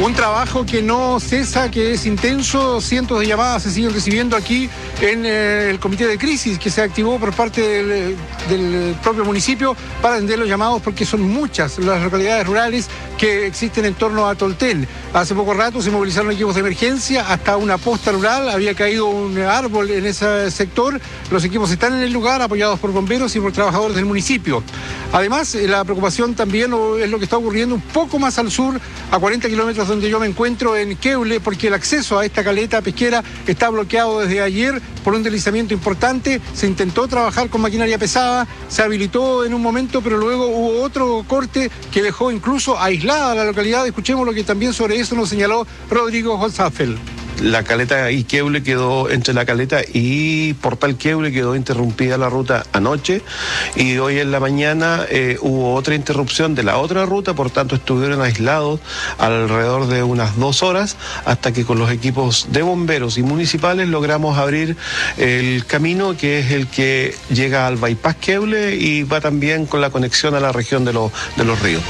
Un trabajo que no cesa, que es intenso. Cientos de llamadas se siguen recibiendo aquí en el comité de crisis que se activó por parte del propio municipio para atender los llamados, porque son muchas las localidades rurales que existen en torno a Tolten. Hace poco rato se movilizaron equipos de emergencia hasta una posta rural, había caído un árbol en ese sector. Los equipos están en el lugar, apoyados por bomberos y por trabajadores del municipio. Además, la preocupación también es lo que está ocurriendo un poco más al sur, a 40 kilómetros donde yo me encuentro, en Queule, porque el acceso a esta caleta pesquera está bloqueado desde ayer por un deslizamiento importante. Se intentó trabajar con maquinaria pesada, se habilitó en un momento, pero luego hubo otro corte que dejó incluso aislada la localidad. Escuchemos lo que también sobre eso nos señaló Rodrigo Holzapfel. La caleta y Queule quedó, entre la caleta y Portal Queule quedó interrumpida la ruta anoche, y hoy en la mañana hubo otra interrupción de la otra ruta, por tanto estuvieron aislados alrededor de unas 2 horas hasta que con los equipos de bomberos y municipales logramos abrir el camino, que es el que llega al bypass Queule y va también con la conexión a la región de los ríos.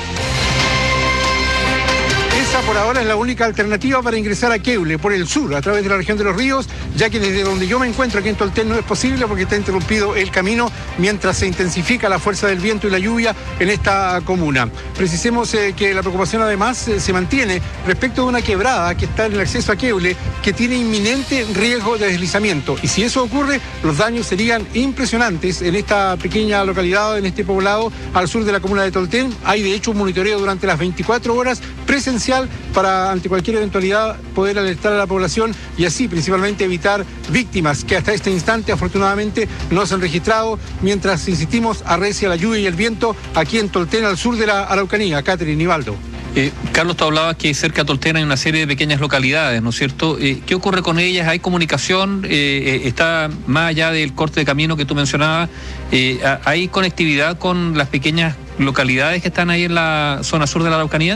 Por ahora es la única alternativa para ingresar a Queule por el sur, a través de la región de los ríos, ya que desde donde yo me encuentro aquí en Tolten no es posible porque está interrumpido el camino mientras se intensifica la fuerza del viento y la lluvia en esta comuna. Precisemos que la preocupación además se mantiene respecto de una quebrada que está en el acceso a Queule, que tiene inminente riesgo de deslizamiento, y si eso ocurre, los daños serían impresionantes en esta pequeña localidad, en este poblado al sur de la comuna de Tolten. Hay de hecho un monitoreo durante las 24 horas presencial para, ante cualquier eventualidad, poder alertar a la población y así principalmente evitar víctimas que hasta este instante afortunadamente no se han registrado, mientras insistimos arrecia la lluvia y el viento aquí en Tolten, al sur de la Araucanía. Catherine, Nivaldo. Carlos, tú hablabas que cerca de Tolten hay una serie de pequeñas localidades, ¿no es cierto? ¿Qué ocurre con ellas? ¿Hay comunicación? ¿Está más allá del corte de camino que tú mencionabas? ¿Hay conectividad con las pequeñas localidades que están ahí en la zona sur de la Araucanía?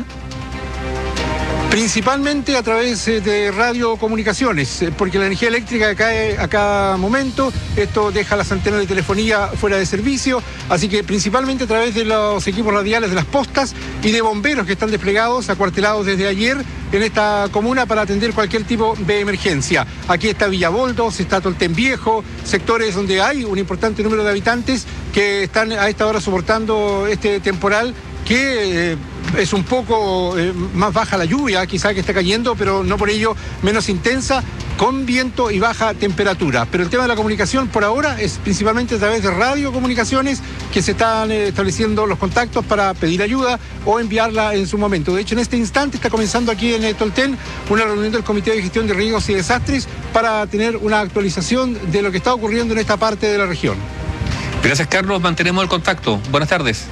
Principalmente a través de radiocomunicaciones, porque la energía eléctrica cae a cada momento. Esto deja las antenas de telefonía fuera de servicio, así que principalmente a través de los equipos radiales de las postas y de bomberos que están desplegados, acuartelados desde ayer en esta comuna para atender cualquier tipo de emergencia. Aquí está Villaboldos, está Tolten Viejo, sectores donde hay un importante número de habitantes que están a esta hora soportando este temporal, que es un poco más baja la lluvia, quizá que está cayendo, pero no por ello menos intensa, con viento y baja temperatura. Pero el tema de la comunicación por ahora es principalmente a través de radiocomunicaciones, que se están estableciendo los contactos para pedir ayuda o enviarla en su momento. De hecho, en este instante está comenzando aquí en Tolten una reunión del Comité de Gestión de Riesgos y Desastres para tener una actualización de lo que está ocurriendo en esta parte de la región. Gracias, Carlos. Mantenemos el contacto. Buenas tardes.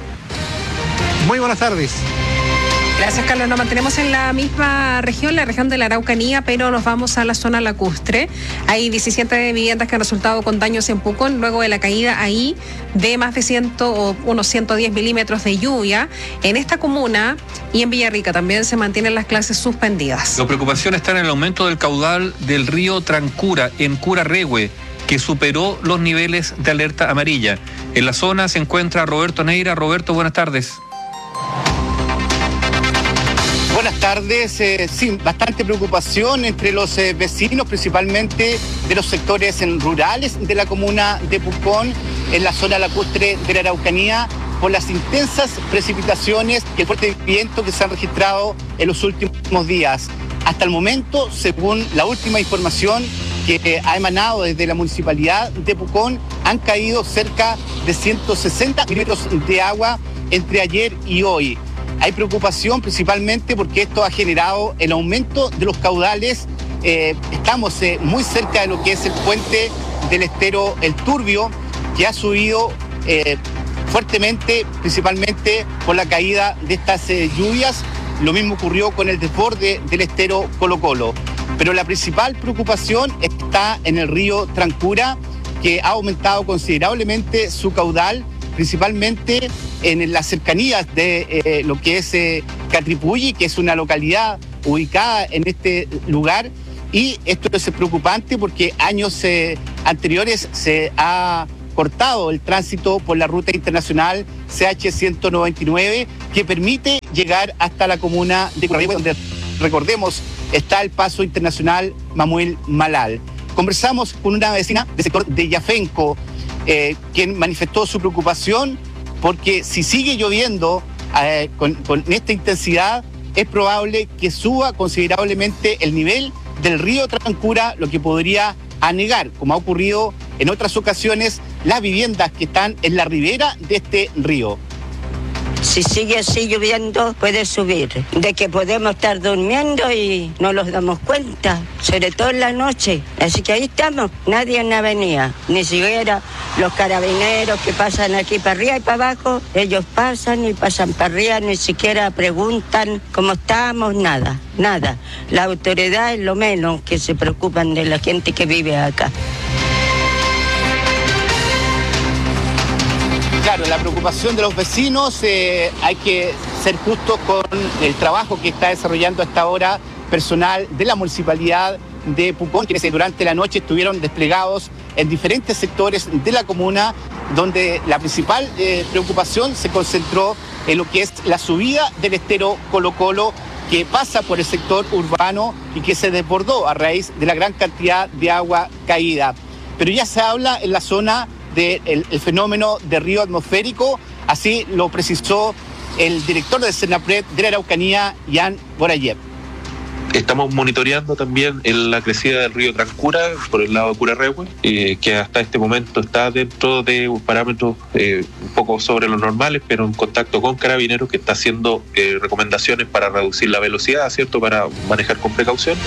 Muy buenas tardes. Gracias, Carlos. Nos mantenemos en la misma región, la región de la Araucanía, pero nos vamos a la zona lacustre. Hay 17 viviendas que han resultado con daños en Pucón luego de la caída ahí de más de 100 o unos 110 milímetros de lluvia. En esta comuna y en Villarrica también se mantienen las clases suspendidas. La preocupación está en el aumento del caudal del río Trancura, en Curarrehue, que superó los niveles de alerta amarilla. En la zona se encuentra Roberto Neira. Roberto, buenas tardes. Buenas tardes. Sí, bastante preocupación entre los vecinos, principalmente de los sectores rurales de la comuna de Pucón, en la zona lacustre de la Araucanía, por las intensas precipitaciones y el fuerte viento que se han registrado en los últimos días. Hasta el momento, según la última información que ha emanado desde la municipalidad de Pucón, han caído cerca de 160 milímetros de agua entre ayer y hoy. Hay preocupación principalmente porque esto ha generado el aumento de los caudales. Estamos muy cerca de lo que es el puente del estero El Turbio, que ha subido fuertemente, principalmente por la caída de estas lluvias. Lo mismo ocurrió con el desborde del estero Colo Colo. Pero la principal preocupación está en el río Trancura, que ha aumentado considerablemente su caudal, principalmente en las cercanías de lo que es Catripulli, que es una localidad ubicada en este lugar. Y esto es preocupante porque años anteriores se ha cortado el tránsito por la ruta internacional CH-199, que permite llegar hasta la comuna de Curarrehue, donde recordemos, está el paso internacional Mamuel Malal. Conversamos con una vecina del sector de Yafenco, quien manifestó su preocupación porque si sigue lloviendo con esta intensidad, es probable que suba considerablemente el nivel del río Trancura, lo que podría anegar, como ha ocurrido en otras ocasiones, las viviendas que están en la ribera de este río. Si sigue así lloviendo, puede subir. De que podemos estar durmiendo y no nos damos cuenta, sobre todo en la noche. Así que ahí estamos, nadie en la avenida, ni siquiera los carabineros que pasan aquí para arriba y para abajo, ellos pasan y pasan para arriba, ni siquiera preguntan cómo estamos, nada. Las autoridades lo menos que se preocupan de la gente que vive acá. Claro, la preocupación de los vecinos, hay que ser justos con el trabajo que está desarrollando hasta ahora personal de la Municipalidad de Pucón, quienes durante la noche estuvieron desplegados en diferentes sectores de la comuna, donde la principal preocupación se concentró en lo que es la subida del estero Colo Colo, que pasa por el sector urbano y que se desbordó a raíz de la gran cantidad de agua caída. Pero ya se habla en la zona del fenómeno de río atmosférico, así lo precisó el director de Senapred de la Araucanía, Jan Borayev. Estamos monitoreando también la crecida del río Trancura por el lado de Curarrehue, que hasta este momento está dentro de parámetros un poco sobre los normales, pero en contacto con Carabineros, que está haciendo recomendaciones para reducir la velocidad, ¿cierto?, para manejar con precaución.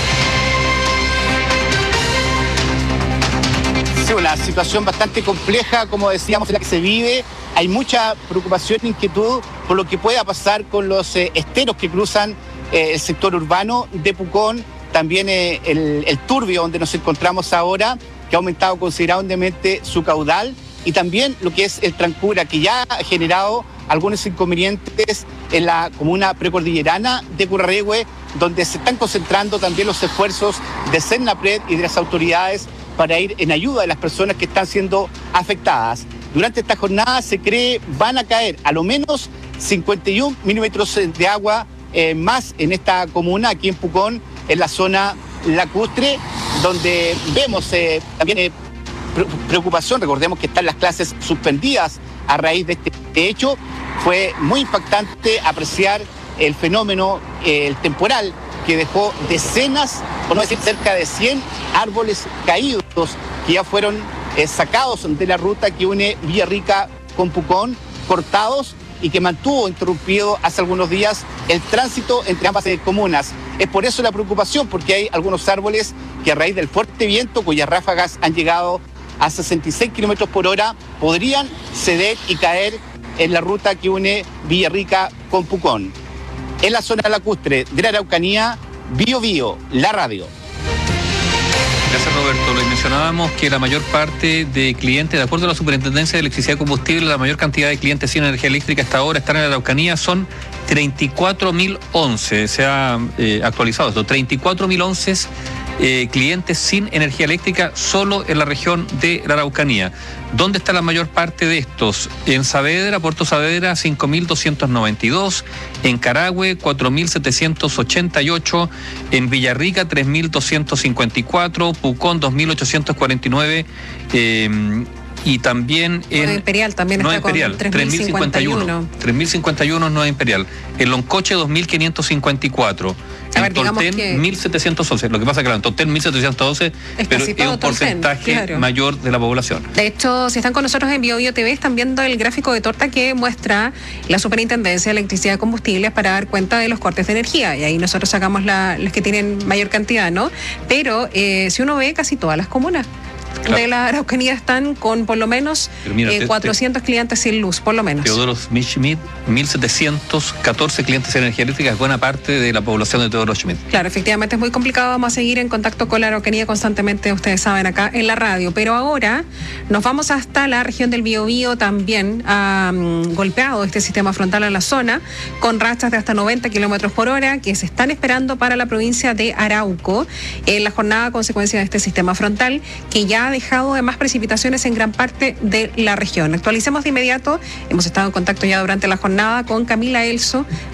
Sí, una situación bastante compleja, como decíamos, en la que se vive. Hay mucha preocupación e inquietud por lo que pueda pasar con los esteros que cruzan el sector urbano de Pucón, también el Turbio, donde nos encontramos ahora, que ha aumentado considerablemente su caudal, y también lo que es el Trancura, que ya ha generado algunos inconvenientes en la comuna precordillerana de Curarrehue, donde se están concentrando también los esfuerzos de Senapred y de las autoridades para ir en ayuda de las personas que están siendo afectadas. Durante esta jornada se cree van a caer a lo menos 51 milímetros de agua más en esta comuna, aquí en Pucón, en la zona lacustre, donde vemos también preocupación. Recordemos que están las clases suspendidas a raíz de este hecho. Fue muy impactante apreciar el fenómeno, el temporal, que dejó decenas, por no decir cerca de 100 árboles caídos que ya fueron sacados de la ruta que une Villarrica con Pucón, cortados, y que mantuvo interrumpido hace algunos días el tránsito entre ambas comunas. Es por eso la preocupación, porque hay algunos árboles que a raíz del fuerte viento, cuyas ráfagas han llegado a 66 kilómetros por hora, podrían ceder y caer en la ruta que une Villarrica con Pucón. En la zona lacustre de la Araucanía, Bio Bio, la radio. Gracias, Roberto. Les mencionábamos que la mayor parte de clientes, de acuerdo a la Superintendencia de Electricidad y Combustible, la mayor cantidad de clientes sin energía eléctrica hasta ahora están en la Araucanía, son 34.011. Se ha actualizado esto, 34.011 clientes sin energía eléctrica solo en la región de la Araucanía. ¿Dónde está la mayor parte de estos? En Saavedra, Puerto Saavedra, 5.292, en Carahue, 4.788, en Villarrica, 3.254, Pucón, 2.849, y también en Nueva Imperial también Nueva está Imperial, con 3.051. 3.051 Nueva Imperial. En Loncoche, 2.554. En Tolten, 1.711. Lo que pasa es que en Tolten, 1.711, pero es un porcentaje mayor de la población. De hecho, si están con nosotros en Bio Bio TV, están viendo el gráfico de torta que muestra la Superintendencia de Electricidad y Combustibles para dar cuenta de los cortes de energía. Y ahí nosotros sacamos los que tienen mayor cantidad, ¿no? Pero si uno ve, casi todas las comunas de la Araucanía están con por lo menos 400 clientes sin luz, por lo menos. Teodoro Schmidt, 1.714 clientes de energía eléctrica, es buena parte de la población de Teodoro Schmidt. Claro, efectivamente es muy complicado, vamos a seguir en contacto con la Araucanía constantemente, ustedes saben, acá en la radio, pero ahora nos vamos hasta la región del Biobío. También ha golpeado este sistema frontal a la zona, con rachas de hasta 90 kilómetros por hora, que se están esperando para la provincia de Arauco, en la jornada a consecuencia de este sistema frontal, que ya ha dejado además precipitaciones en gran parte de la región. Actualicemos de inmediato, hemos estado en contacto ya durante la jornada con Camila Elso,